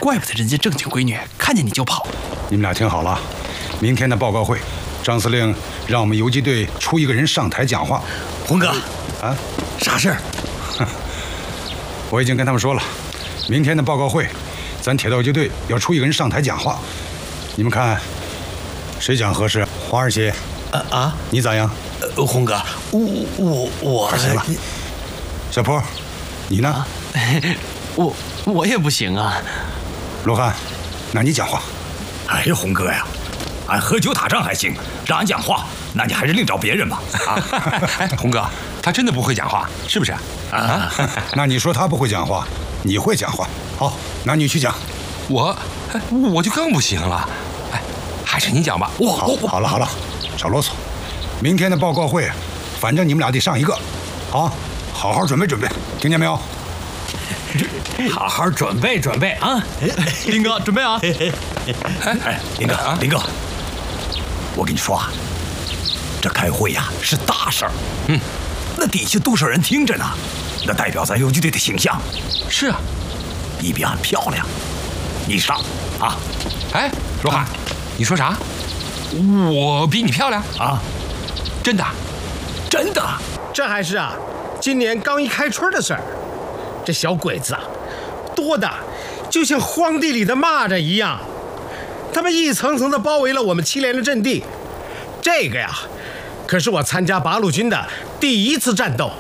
怪不得人家正经闺女看见你就跑。 你们俩听好了，明天的报告会，张司令让我们游击队出一个人上台讲话。 红哥， 啊， 啥事儿？ 我已经跟他们说了，明天的报告会，咱铁道游击队要出一个人上台讲话。你们看，谁讲合适？黄二喜，你咋样？ 红哥，我行了。小坡，你呢？ 我也不行啊。 罗汉，那你讲话。 哎呀，红哥呀，俺喝酒打仗还行，让俺讲话，那你还是另找别人吧。 哎，红哥，他真的不会讲话，是不是？ 那你说他不会讲话，你会讲话。好，那你去讲。 我就更不行了。哎，还是你讲吧。 好了，少啰嗦。明天的报告会，反正你们俩得上一个，好好准备准备，听见没有？ 好好准备准备啊！ 林哥，准备啊！ 哎，林哥，我跟你说啊，这开会呀是大事儿。那底下多少人听着呢？那代表咱游击队的形象。 是啊， 你比俺漂亮，你上啊！ 哎，罗汉，你说啥？我比你漂亮啊？ 真的？ 真的？ 这还是今年刚一开春的事儿。这小鬼子多的就像荒地里的蚂蚱一样，他们一层层的包围了我们7连的阵地。这个呀，可是我参加八路军的第一次战斗，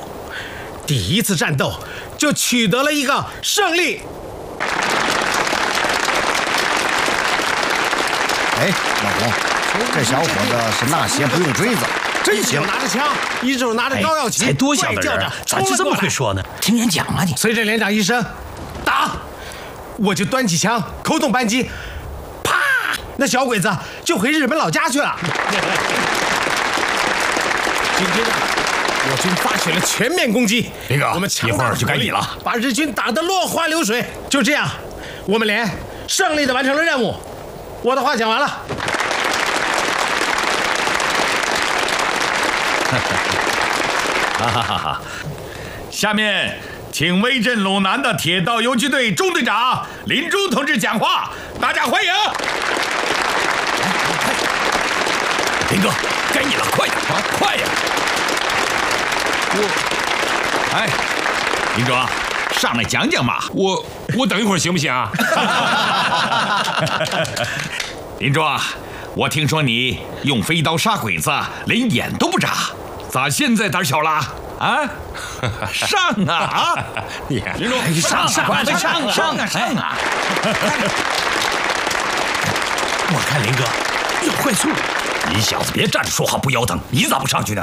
就取得了一个胜利。 哎，老红，这小伙子是纳鞋不用锥子，真行！ 一手拿着枪，一手拿着高耀旗， 才多小的人，咋就这么会说呢？ 听人讲啊你！ 随着连长一声打，我就端起枪，口动扳机，啪，那小鬼子就回日本老家去了。紧接着，我军发起了全面攻击。 林哥， 我们一会儿就该你了， 把日军打得落花流水。就这样，我们连胜利地完成了任务。我的话讲完了。 下面请威震鲁南的铁道游击队中队长林洙同志讲话，大家欢迎。 林哥，该你了，快点快呀！ 林洙，上来讲讲嘛。 我等一会儿行不行啊？ 林洙，我听说你用飞刀杀鬼子，连眼都不眨，咋现在胆小了？啊，上啊！ 你看， 林洙，上啊！ 我看林哥有快速，你小子别站着说话不腰疼，你咋不上去呢？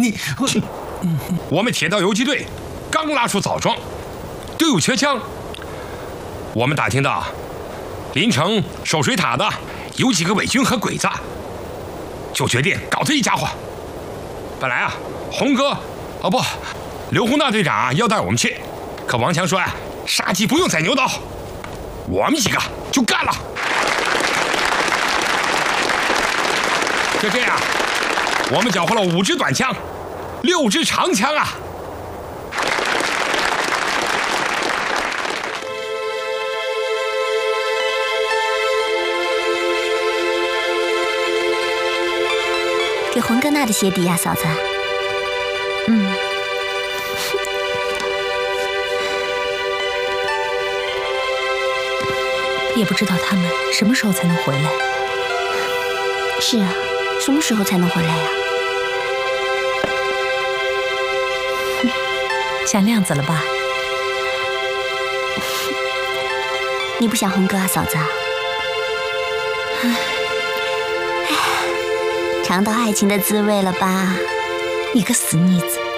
我们铁道游击队刚拉出枣庄，队伍缺枪。我们打听到，临城守水塔的有几个伪军和鬼子，就决定搞这一家伙。本来红哥，刘洪大队长要带我们去，可王强说杀鸡不用宰牛刀，我们几个就干了。就这样，我们缴获了5支短枪，6支长枪啊！ 给浑哥纳的鞋底呀，嫂子。 也不知道他们什么时候才能回来。 是啊，什么时候才能回来呀？ 想亮子了吧？ 你不想浑哥啊，嫂子？尝到爱情的滋味了吧？ 你个死妮子！